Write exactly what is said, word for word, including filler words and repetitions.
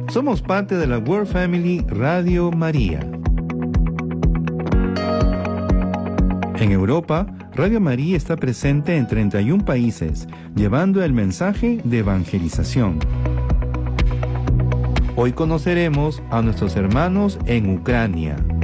Somos parte de la World Family Radio María. En Europa, Radio María está presente en treinta y un países, llevando el mensaje de evangelización. Hoy conoceremos a nuestros hermanos en Ucrania.